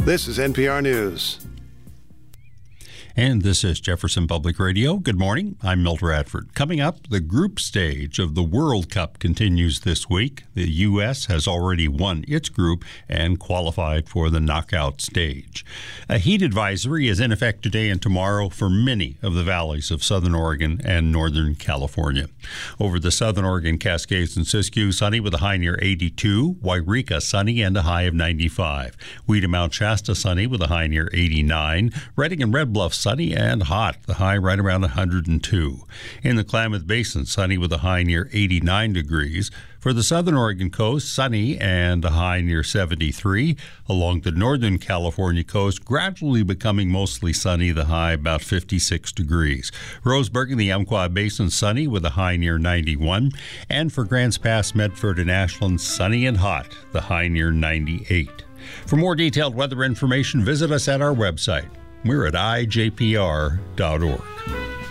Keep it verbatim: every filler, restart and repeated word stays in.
This is N P R News. And this is Jefferson Public Radio. Good morning. I'm Milt Radford. Coming up, the group stage of the World Cup continues this week. The U S has already won its group and qualified for the knockout stage. A heat advisory is in effect today and tomorrow for many of the valleys of southern Oregon and northern California. Over the southern Oregon Cascades and Siskiyou, sunny with a high near eighty-two. Wairika, sunny and a high of ninety-five. Weeda Mount Shasta, sunny with a high near eighty-nine. Redding and Red Bluff, sunny and hot, the high right around one hundred two. In the Klamath Basin, sunny with a high near eighty-nine degrees. For the southern Oregon coast, sunny and a high near seventy-three. Along the northern California coast, gradually becoming mostly sunny, the high about fifty-six degrees. Roseburg in the Umpqua Basin, sunny with a high near ninety-one. And for Grants Pass, Medford, and Ashland, sunny and hot, the high near ninety-eight. For more detailed weather information, visit us at our website. We're at I J P R dot org.